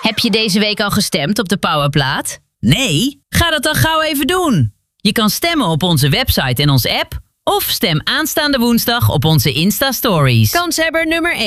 Heb je deze week al gestemd op de Powerplaat? Nee? Ga dat dan gauw even doen. Je kan stemmen op onze website en onze app of stem aanstaande woensdag op onze Insta-stories. Kanshebber nummer 1.